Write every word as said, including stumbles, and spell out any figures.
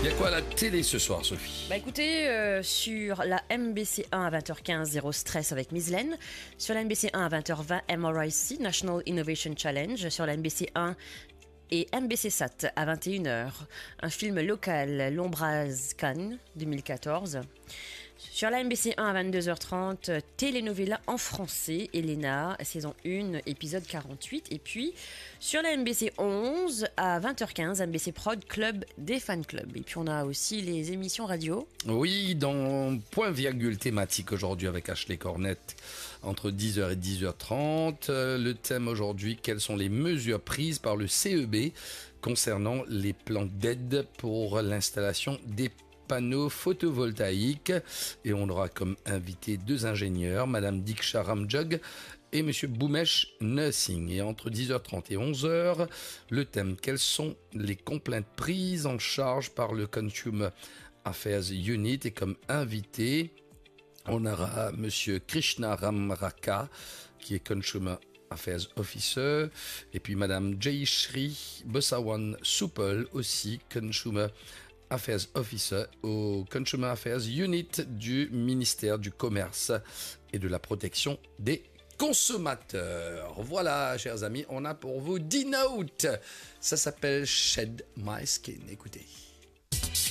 y a quoi à la télé ce soir, Sophie? Bah écoutez, euh, sur la M B C un à vingt heures quinze, Zéro Stress avec Miss Len. Sur la M B C un à vingt heures vingt, M R I C, National Innovation Challenge. Sur la M B C un et M B C Sat à vingt et une heures, un film local, L'Ombraz Cannes deux mille quatorze. Sur la M B C un à vingt-deux heures trente, Telenovela en français, Elena, saison un, épisode quarante-huit. Et puis, sur la M B C onze à vingt heures quinze, M B C Prod, Club des Fan Clubs. Et puis, on a aussi les émissions radio. Oui, dans Point Virgule thématique aujourd'hui avec Ashley Cornette, entre dix heures et dix heures trente. Le thème aujourd'hui, quelles sont les mesures prises par le C E B concernant les plans d'aide pour l'installation des panneaux photovoltaïques, et on aura comme invité deux ingénieurs, Madame Diksha Ramjog et Monsieur Boumesh Nursing. Et entre dix heures trente et onze heures, le thème, quelles sont les complaintes prises en charge par le Consumer Affairs Unit, et comme invité, on aura Monsieur Krishna Ramraka, qui est Consumer Affairs Officer, et puis Madame Jayashri Bosawan Supal, aussi Consumer Affairs Officer au Consumer Affairs Unit du ministère du Commerce et de la Protection des consommateurs. Voilà, chers amis, on a pour vous dix notes. Ça s'appelle Shed My Skin. Écoutez.